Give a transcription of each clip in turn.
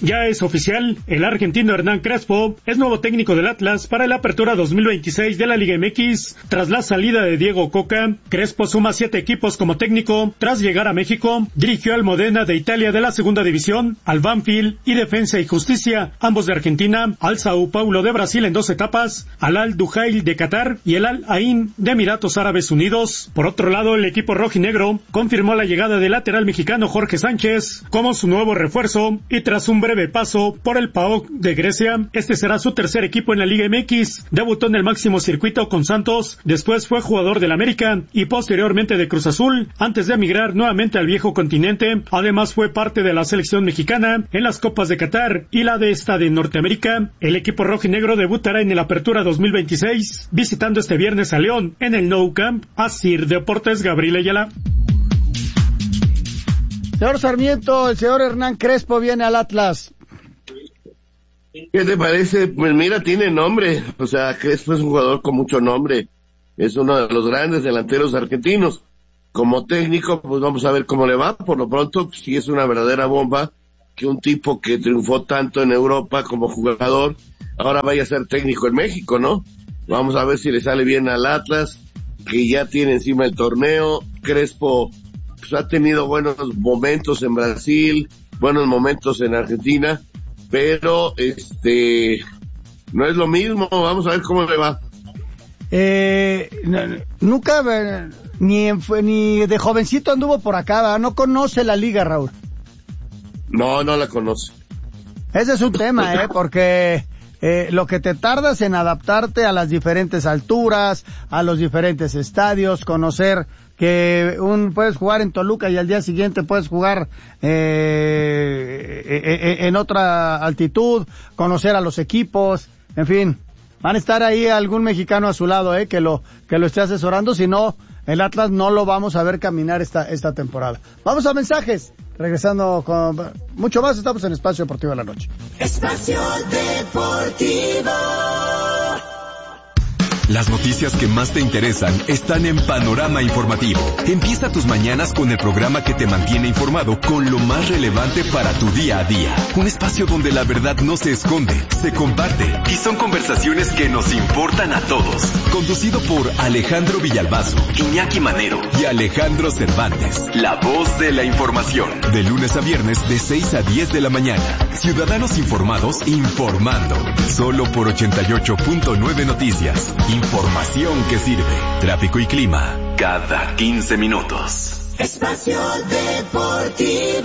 Ya es oficial, el argentino Hernán Crespo es nuevo técnico del Atlas para la apertura 2026 de la Liga MX. Tras la salida de Diego Coca, Crespo suma 7 equipos como técnico. Tras llegar a México, dirigió al Modena de Italia de la segunda división, al Banfield y Defensa y Justicia, ambos de Argentina, al Sao Paulo de Brasil en 2 etapas, al Al Duhail de Qatar y el Al Ain de Emiratos Árabes Unidos. Por otro lado, el equipo rojinegro confirmó la llegada del lateral mexicano Jorge Sánchez como su nuevo refuerzo y tras un breve paso por el PAOK de Grecia, este será su tercer equipo en la Liga MX. Debutó en el máximo circuito con Santos, después fue jugador del América y posteriormente de Cruz Azul, antes de emigrar nuevamente al viejo continente. Además fue parte de la selección mexicana en las Copas de Qatar y la de esta de Norteamérica. El equipo rojinegro debutará en el Apertura 2026, visitando este viernes a León en el Nou Camp. Asir Deportes, Gabriel Ayala. Señor Sarmiento, el señor Hernán Crespo viene al Atlas. ¿Qué te parece? Pues mira, tiene nombre. O sea, Crespo es un jugador con mucho nombre. Es uno de los grandes delanteros argentinos. Como técnico, pues vamos a ver cómo le va. Por lo pronto, pues, sí es una verdadera bomba que un tipo que triunfó tanto en Europa como jugador, ahora vaya a ser técnico en México, ¿no? Vamos a ver si le sale bien al Atlas, que ya tiene encima el torneo. Crespo pues, ha tenido buenos momentos en Brasil, buenos momentos en Argentina, pero no es lo mismo. Vamos a ver cómo le va. Nunca ni de jovencito anduvo por acá, ¿verdad? No conoce la liga, Raúl. No la conoce. Ese es un tema, porque lo que te tardas en adaptarte a las diferentes alturas, a los diferentes estadios, conocer que puedes jugar en Toluca y al día siguiente puedes jugar en otra altitud, conocer a los equipos, en fin, van a estar ahí algún mexicano a su lado, que lo esté asesorando, si no, el Atlas no lo vamos a ver caminar esta temporada. Vamos a mensajes. Regresando con mucho más, estamos en Espacio Deportivo de la Noche. Espacio Deportivo. Las noticias que más te interesan están en Panorama Informativo. Empieza tus mañanas con el programa que te mantiene informado con lo más relevante para tu día a día. Un espacio donde la verdad no se esconde, se comparte y son conversaciones que nos importan a todos. Conducido por Alejandro Villalbazo, Iñaki Manero y Alejandro Cervantes. La voz de la información. De lunes a viernes de 6 a 10 de la mañana. Ciudadanos informados informando. Solo por 88.9 Noticias. Información que sirve. Tráfico y clima cada 15 minutos. Espacio Deportivo.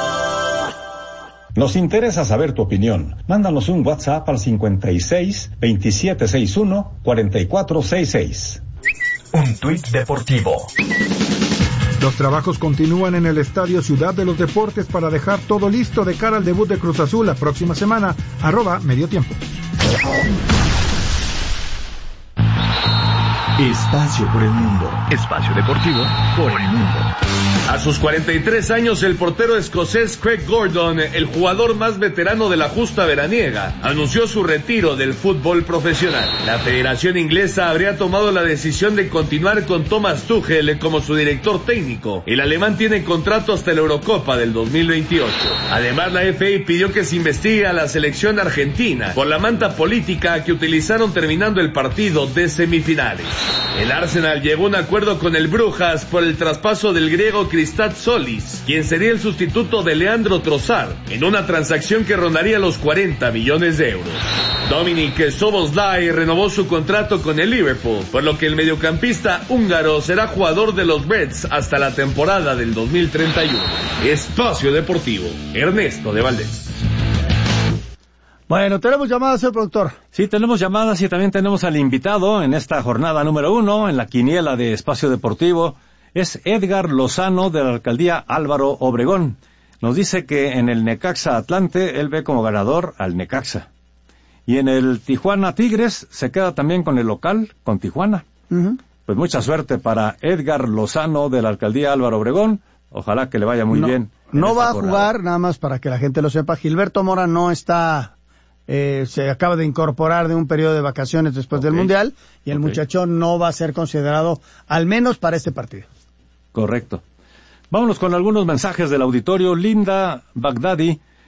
Nos interesa saber tu opinión. Mándanos un WhatsApp al 56 2761 4466. Un tuit deportivo. Los trabajos continúan en el Estadio Ciudad de los Deportes para dejar todo listo de cara al debut de Cruz Azul la próxima semana. @mediotiempo. Espacio por el mundo. Espacio deportivo por el mundo. A sus 43 años, el portero escocés Craig Gordon, el jugador más veterano de la justa veraniega, anunció su retiro del fútbol profesional. La Federación Inglesa habría tomado la decisión de continuar con Thomas Tuchel como su director técnico. El alemán tiene contrato hasta la Eurocopa del 2028. Además, la FA pidió que se investigue a la selección argentina por la manta política que utilizaron terminando el partido de semifinales. El Arsenal llegó a un acuerdo con el Brujas por el traspaso del griego Christos Solis, quien sería el sustituto de Leandro Trossard, en una transacción que rondaría los 40 millones de euros. Dominik Szoboszlai renovó su contrato con el Liverpool, por lo que el mediocampista húngaro será jugador de los Reds hasta la temporada del 2031. Espacio Deportivo, Ernesto de Valdés. Bueno, tenemos llamadas, señor productor. Sí, tenemos llamadas y también tenemos al invitado en esta jornada número 1, en la quiniela de Espacio Deportivo. Es Edgar Lozano, de la alcaldía Álvaro Obregón. Nos dice que en el Necaxa Atlante, él ve como ganador al Necaxa. Y en el Tijuana Tigres, se queda también con el local, con Tijuana. Uh-huh. Pues mucha suerte para Edgar Lozano, de la alcaldía Álvaro Obregón. Ojalá que le vaya muy bien. No va a jugar, nada más para que la gente lo sepa. Gilberto Mora no está... se acaba de incorporar de un periodo de vacaciones después del Mundial y el muchachón no va a ser considerado, al menos para este partido. Correcto. Vámonos con algunos mensajes del auditorio. Linda Bagdadi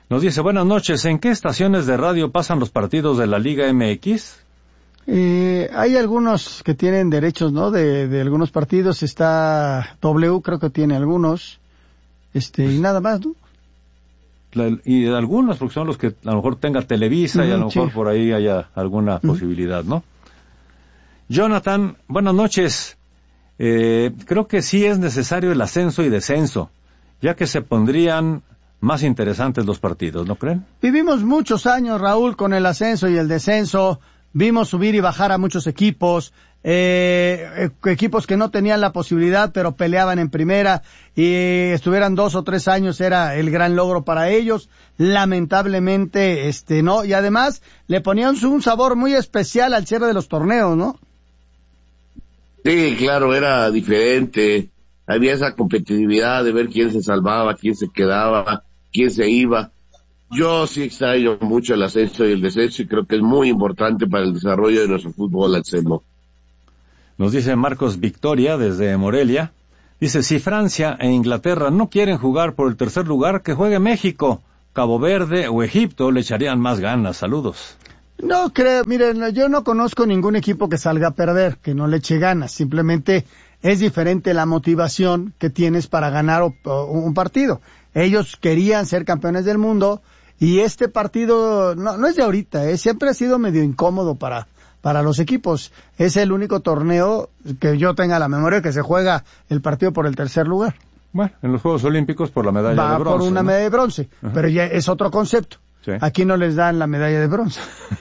Nos dice, buenas noches, ¿en qué estaciones de radio pasan los partidos de la Liga MX? Hay algunos que tienen derechos, ¿no? De algunos partidos. Está W, creo que tiene algunos. Y nada más, ¿no? Y de algunos, porque son los que a lo mejor tenga Televisa y a lo mejor por ahí haya alguna posibilidad, ¿no? Jonathan, buenas noches. Creo que sí es necesario el ascenso y descenso, ya que se pondrían más interesantes los partidos, ¿no creen? Vivimos muchos años, Raúl, con el ascenso y el descenso. Vimos subir y bajar a muchos equipos, equipos que no tenían la posibilidad, pero peleaban en primera, y estuvieran 2 o 3 años, era el gran logro para ellos. Lamentablemente, no, y además le ponían un sabor muy especial al cierre de los torneos, ¿no? Sí, claro, era diferente. Había esa competitividad de ver quién se salvaba, quién se quedaba, quién se iba. Yo sí extraño mucho el ascenso y el descenso y creo que es muy importante para el desarrollo de nuestro fútbol, Anselmo. Nos dice Marcos Victoria desde Morelia. Dice, si Francia e Inglaterra no quieren jugar por el tercer lugar, que juegue México, Cabo Verde o Egipto, le echarían más ganas. Saludos. No creo, miren, yo no conozco ningún equipo que salga a perder, que no le eche ganas. Simplemente es diferente la motivación que tienes para ganar un partido. Ellos querían ser campeones del mundo y este partido no es de ahorita, siempre ha sido medio incómodo para los equipos. Es el único torneo que yo tenga la memoria que se juega el partido por el tercer lugar. Bueno, en los Juegos Olímpicos por la medalla de bronce. Va por una medalla de bronce, pero ya es otro concepto. Sí. Aquí no les dan la medalla de bronce.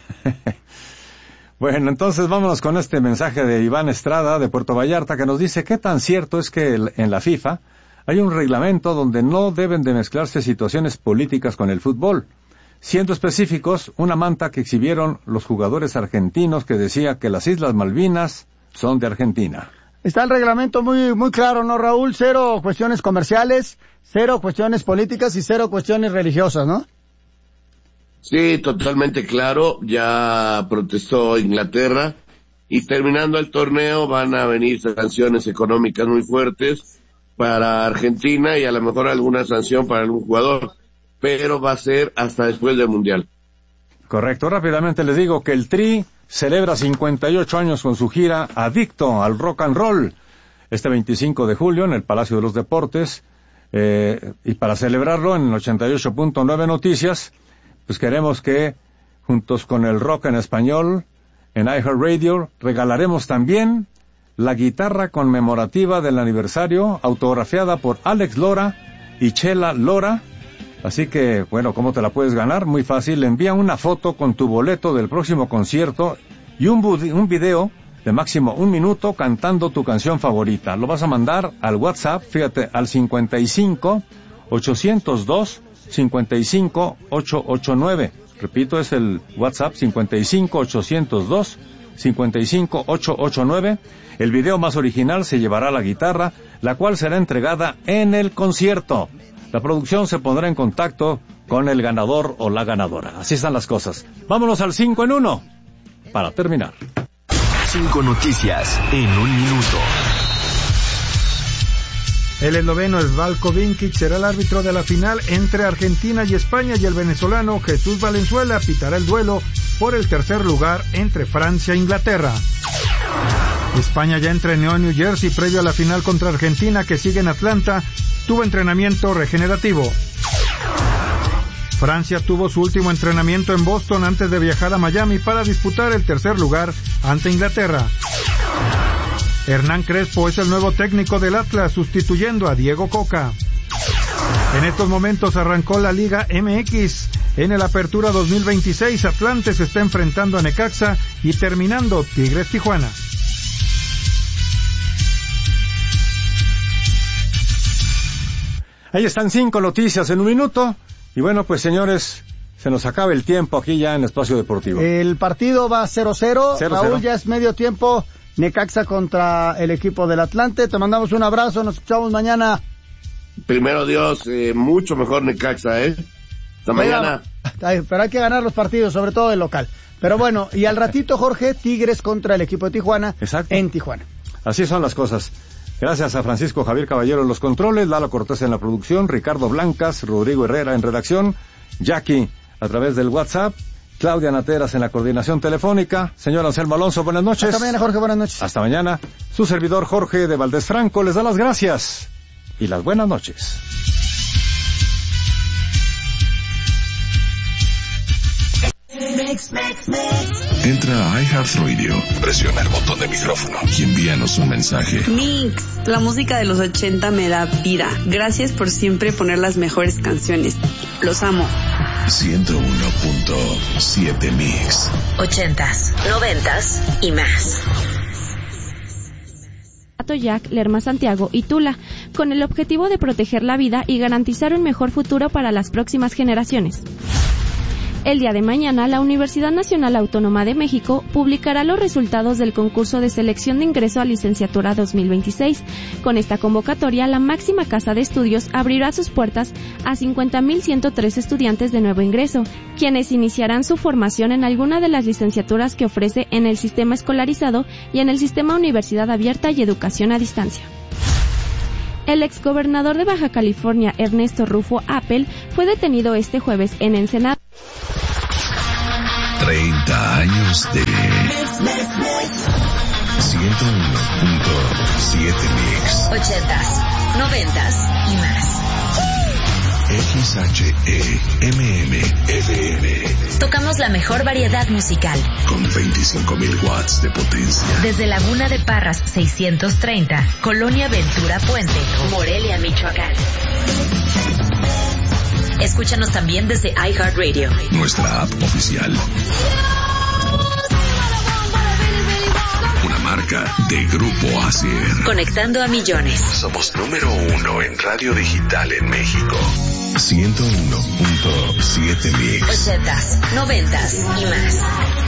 Bueno, entonces vámonos con este mensaje de Iván Estrada de Puerto Vallarta que nos dice, ¿qué tan cierto es que en la FIFA hay un reglamento donde no deben de mezclarse situaciones políticas con el fútbol? Siendo específicos, una manta que exhibieron los jugadores argentinos que decía que las Islas Malvinas son de Argentina. Está el reglamento muy claro, ¿no, Raúl? 0 cuestiones comerciales, 0 cuestiones políticas y 0 cuestiones religiosas, ¿no? Sí, totalmente claro. Ya protestó Inglaterra y terminando el torneo van a venir sanciones económicas muy fuertes para Argentina y a lo mejor alguna sanción para algún jugador, pero va a ser hasta después del Mundial. Correcto. Rápidamente les digo que el Tri celebra 58 años con su gira Adicto al Rock and Roll este 25 de julio en el Palacio de los Deportes, y para celebrarlo en 88.9 Noticias, pues queremos que juntos con el rock en español en iHeartRadio regalaremos también la guitarra conmemorativa del aniversario autografiada por Alex Lora y Chela Lora. Así que, bueno, ¿cómo te la puedes ganar? Muy fácil, envía una foto con tu boleto del próximo concierto y un video de máximo 1 minuto cantando tu canción favorita. Lo vas a mandar al WhatsApp, fíjate, al 55-802-55889. Repito, es el WhatsApp 55-802-55889. El video más original se llevará la guitarra, la cual será entregada en el concierto. La producción se pondrá en contacto con el ganador o la ganadora. Así están las cosas. Vámonos al 5 en 1 para terminar. 5 noticias en 1 minuto. El esloveno Slavko Vinkic será el árbitro de la final entre Argentina y España, y el venezolano Jesús Valenzuela pitará el duelo por el tercer lugar entre Francia e Inglaterra. España ya entrenó en New Jersey previo a la final contra Argentina, que sigue en Atlanta. Tuvo entrenamiento regenerativo. Francia tuvo su último entrenamiento en Boston antes de viajar a Miami para disputar el tercer lugar ante Inglaterra. Hernán Crespo es el nuevo técnico del Atlas, sustituyendo a Diego Coca. En estos momentos arrancó la Liga MX. En el Apertura 2026, Atlante se está enfrentando a Necaxa y terminando Tigres Tijuana. Ahí están 5 noticias en 1 minuto. Y bueno, pues señores, se nos acaba el tiempo aquí ya en Espacio Deportivo. El partido va 0-0. Raúl, ya es medio tiempo. Necaxa contra el equipo del Atlante. Te mandamos un abrazo, nos escuchamos mañana. Primero Dios, mucho mejor Necaxa, Hasta mañana. Pero hay que ganar los partidos, sobre todo el local. Pero bueno, y al ratito, Jorge, Tigres contra el equipo de Tijuana. Exacto. En Tijuana. Así son las cosas. Gracias a Francisco Javier Caballero en los controles, Lalo Cortés en la producción, Ricardo Blancas, Rodrigo Herrera en redacción Jackie a través del WhatsApp, Claudia Nateras en la coordinación telefónica, señor Anselmo Alonso, buenas noches. Hasta mañana, Jorge, buenas noches. Hasta mañana. Su servidor Jorge de Valdés Franco les da las gracias y las buenas noches. Entra a iHeartRadio, presiona el botón de micrófono y envíanos un mensaje. Mix, la música de los 80 me da vida. Gracias por siempre poner las mejores canciones. Los amo. 101.7 Mix. 80s, 90s y más. Atoyac, Lerma Santiago y Tula, con el objetivo de proteger la vida y garantizar un mejor futuro para las próximas generaciones. El día de mañana, la Universidad Nacional Autónoma de México publicará los resultados del concurso de selección de ingreso a licenciatura 2026. Con esta convocatoria, la máxima casa de estudios abrirá sus puertas a 50.103 estudiantes de nuevo ingreso, quienes iniciarán su formación en alguna de las licenciaturas que ofrece en el sistema escolarizado y en el sistema Universidad Abierta y Educación a Distancia. El exgobernador de Baja California, Ernesto Rufo Appel, fue detenido este jueves en Ensenada. 30 años de 101.7 Mix. 80s, 90s y más. XHEMM-FM. Tocamos la mejor variedad musical. Con 25.000 watts de potencia. Desde Laguna de Parras 630, Colonia Ventura Puente, Morelia, Michoacán. Escúchanos también desde iHeartRadio. Nuestra app oficial. Una marca de Grupo Asier. Conectando a millones. Somos número 1 en radio digital en México. 101.7 Mix. 80s, 90s y más.